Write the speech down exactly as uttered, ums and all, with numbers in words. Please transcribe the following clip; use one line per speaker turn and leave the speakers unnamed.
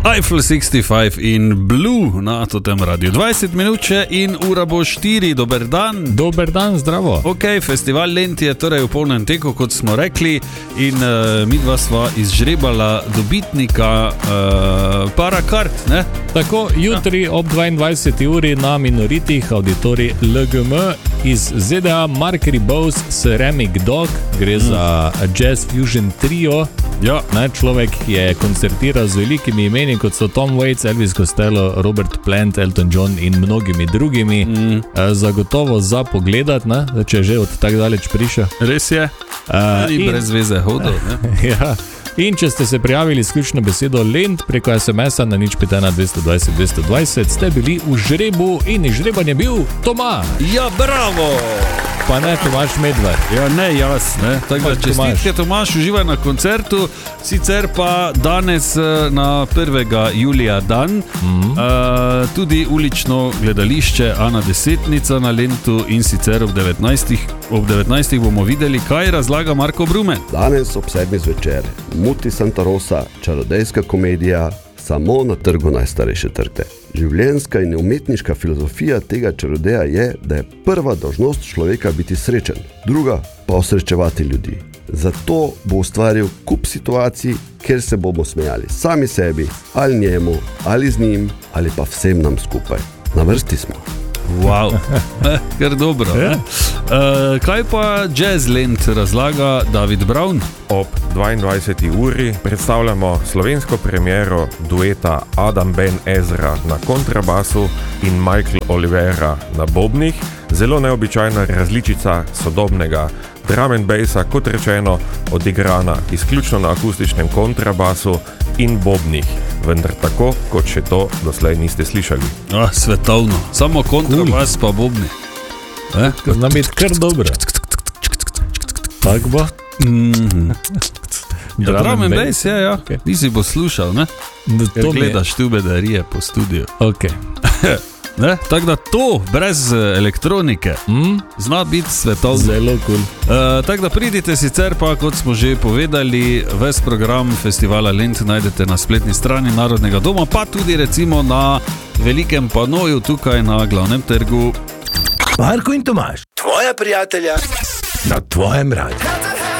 Eiffel šestdeset pet in Blue na totem radiju. dvajset minut še in ura bo štiri. Dober dan.
Dober dan, zdravo.
Ok, festival Lent je torej v polnem teku, kot smo rekli, in uh, midva sva izžrebala dobitnika uh, parakart, ne?
Tako, jutri ja. ob dvaindvajseti uri na Minoritih auditorij L G M iz Z D A Mark Ribose Ceramic Dog, gre hmm. za Jazz Fusion Trio.
Ja.
Ne, človek je koncertiral z velikimi imeni, kot so Tom Waits, Elvis Costello, Robert Plant, Elton John in mnogimi drugimi. Mm. Zagotovo za pogledat, ne, če je že od tak daleč prišel.
Res je, uh, in brez veze hodil.
Ja. In če ste se prijavili s ključno besedo Lent preko es em es a na nič pet ena dvesto dvajset dvesto dvajset, ste bili v žrebu in izžreban je bil Tomaž.
Ja, bravo!
Pa ne Tomaž Medved.
Ja, ne, jaz, ne. Tako da čestitke, Tomaž, uživaj na koncertu, sicer pa danes na prvega julija dan, mm-hmm. uh, tudi ulično gledališče Ana Desetnica na Lentu in sicer ob devetnajstih, ob devetnajstih bomo videli, kaj razlaga Marko Brumen.
Danes ob sedmih zvečer, Muti Santa Rosa, čarodejska komedija, samo na trgu najstarejše trte. Življenjska in umetniška filozofija tega čarodeja je, da je prva dolžnost človeka biti srečen, druga pa osrečevati ljudi. Zato bo ustvaril kup situacij, kjer se bomo smejali sami sebi, ali njemu, ali z njim, ali pa vsem nam skupaj. Na vrsti smo.
Wow, kar dobro. Ja. Uh, kaj pa Jazz Lent razlaga David Brown?
Ob dvaindvajseti uri predstavljamo slovensko premiero dueta Adam Ben Ezra na kontrabasu in Michael Olivera na bobnih. Zelo neobičajna različica sodobnega drum and bassa, kot rečeno, odigrana izključno na akustičnem kontrabasu in bobnih, vendar tako, kot še to doslej niste slišali.
Ah, svetovno. Samo kontrabas pa bobni.
Eh? Znam biti kar dobro. Tak bo?
Mm-hmm. Ja, drum and bass, ja, ja. Okay. Ti si bo slušal, ne? Ker gledaš tu bedarije po studiu.
Ok.
Ne? Tako da to, brez elektronike, mm? zna biti svetovno.
Zelo cool.
Uh, tako da pridite, sicer pa, kot smo že povedali, ves program festivala Lent najdete na spletni strani Narodnega doma, pa tudi recimo na velikem panoju tukaj na glavnem trgu.
Marko in Tomaž, tvoja prijatelja na tvojem radiju.